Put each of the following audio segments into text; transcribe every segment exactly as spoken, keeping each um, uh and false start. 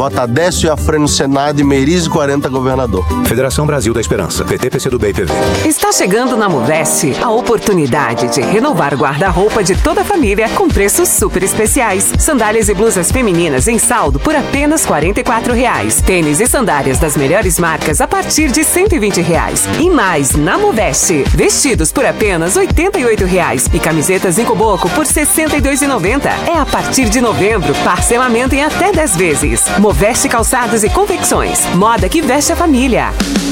Vota Décio Iafrem no Senado e Meirize quarenta governador. Federação Brasil da Esperança. P T, P C do B e P V. Está chegando na Moveste a oportunidade de renovar o guarda-roupa de toda a família com preços super especiais. Sandálias e blusas femininas em saldo por apenas quarenta e quatro reais. Tênis e sandálias das melhores marcas a partir de cento e vinte reais. E mais na Moveste. Vestidos por apenas oitenta e oito reais. E camisetas em coboco por sessenta e dois reais e noventa centavos. É a partir de novembro. Parcelamento em até dez vezes. Moveste Calçados e Confecções. Moda que veste a família.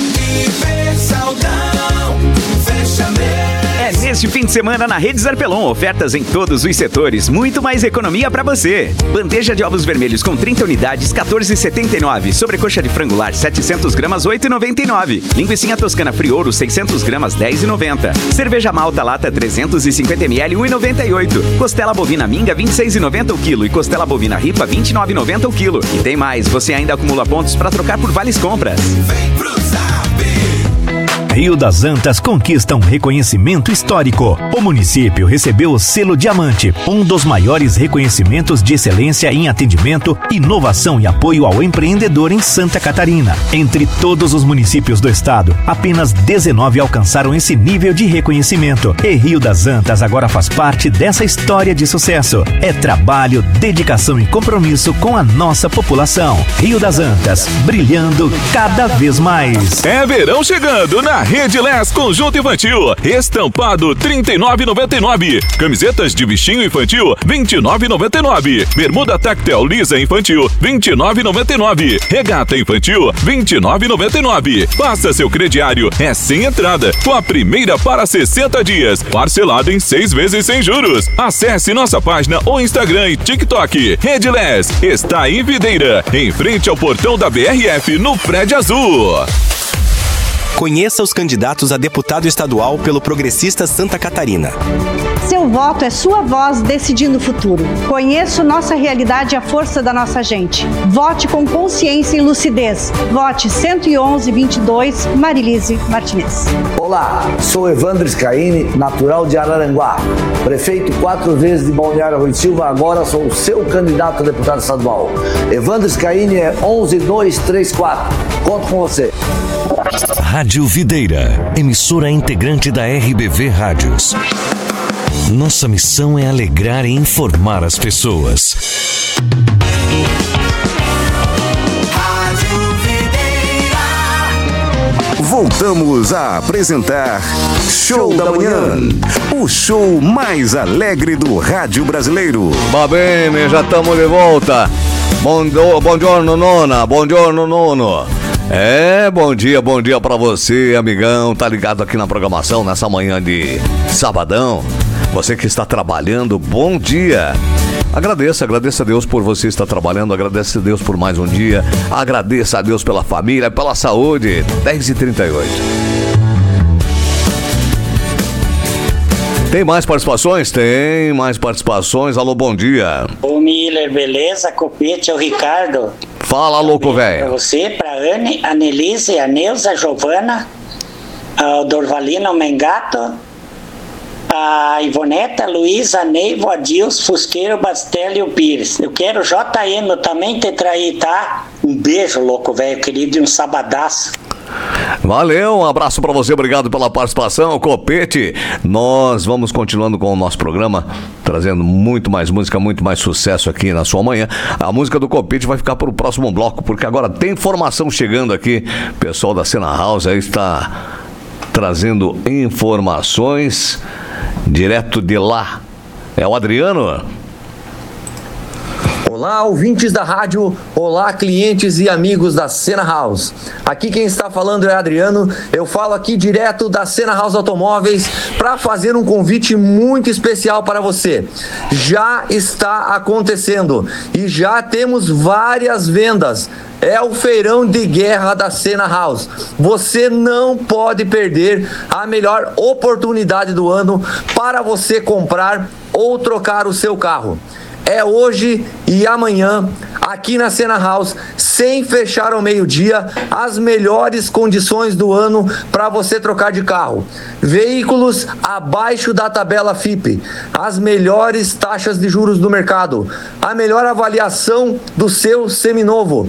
É neste fim de semana na Rede Zarpelon, ofertas em todos os setores, muito mais economia pra você. Bandeja de ovos vermelhos com trinta unidades, quatorze reais e setenta e nove centavos. Sobrecoxa de frango lar, setecentos gramas, oito reais e noventa e nove centavos. Linguicinha toscana Frioro, seiscentos gramas, dez reais e noventa centavos. Cerveja malta lata trezentos e cinquenta mililitros, um real e noventa e oito centavos. Costela bovina minga, vinte e seis reais e noventa centavos o quilo. E costela bovina ripa, vinte e nove reais e noventa centavos o quilo. E tem mais, você ainda acumula pontos pra trocar por vales compras. Vem pro Zap! Rio das Antas conquista um reconhecimento histórico. O município recebeu o selo Diamante, um dos maiores reconhecimentos de excelência em atendimento, inovação e apoio ao empreendedor em Santa Catarina. Entre todos os municípios do estado, apenas dezenove alcançaram esse nível de reconhecimento. E Rio das Antas agora faz parte dessa história de sucesso. É trabalho, dedicação e compromisso com a nossa população. Rio das Antas, brilhando cada vez mais. É verão chegando na Rede Les Conjunto Infantil. Estampado trinta e nove reais e noventa e nove centavos. Camisetas de bichinho infantil vinte e nove reais e noventa e nove centavos. Bermuda Tactel lisa infantil vinte e nove reais e noventa e nove centavos. Regata infantil vinte e nove reais e noventa e nove centavos. Faça seu crediário, é sem entrada, com a primeira para sessenta dias, parcelado em seis vezes sem juros. Acesse nossa página ou Instagram e TikTok. Rede Les está em Videira, em frente ao portão da B R F no Prédio Azul. Conheça os candidatos a deputado estadual pelo Progressista Santa Catarina. Seu voto é sua voz decidindo o futuro. Conheça nossa realidade e a força da nossa gente. Vote com consciência e lucidez. Vote cento e onze, vinte e dois, Marilise Martinez. Olá, sou Evandro Scaini, natural de Araranguá. Prefeito quatro vezes de Balneário Rui Silva, agora sou o seu candidato a deputado estadual. Evandro Scaini é onze dois três quatro. Conto com você. Rádio Videira, emissora integrante da R B V Rádios. Nossa missão é alegrar e informar as pessoas. Rádio Videira. Voltamos a apresentar Show da Manhã, o show mais alegre do rádio brasileiro. Va bene, já estamos de volta. Buongiorno, nona, buongiorno, nono. É, bom dia, bom dia pra você, amigão. Tá ligado aqui na programação nessa manhã de sabadão. Você que está trabalhando, bom dia. Agradeça, agradeça a Deus por você estar trabalhando. Agradeça a Deus por mais um dia. Agradeça a Deus pela família, pela saúde. dez e trinta e oito. Tem mais participações? Tem mais participações. Alô, bom dia. Ô Miller, beleza? Copete, é o Ricardo. Fala, louco, velho. Pra você, pra Anne, a Nelise, a Neuza, a Giovana, a Dorvalina, o Mengato, a Ivoneta, a Luísa, a Neivo, a Dils, Fusqueiro, o Bastelli e o Pires. Eu quero J M também te trair, tá? Um beijo, louco, velho, querido, e um sabadaço. Valeu, um abraço pra você, obrigado pela participação, Copete. Nós vamos continuando com o nosso programa, trazendo muito mais música, muito mais sucesso aqui na sua manhã. A música do Copete vai ficar pro próximo bloco, porque agora tem informação chegando aqui. O pessoal da Cena House aí está trazendo informações direto de lá. É o Adriano? Olá, ouvintes da rádio, olá, clientes e amigos da Cena House. Aqui quem está falando é Adriano, eu falo aqui direto da Cena House Automóveis para fazer um convite muito especial para você. Já está acontecendo e já temos várias vendas. É o feirão de guerra da Cena House. Você não pode perder a melhor oportunidade do ano para você comprar ou trocar o seu carro. É hoje e amanhã, aqui na Cena House, sem fechar ao meio-dia, as melhores condições do ano para você trocar de carro. Veículos abaixo da tabela F I P, as melhores taxas de juros do mercado, a melhor avaliação do seu seminovo.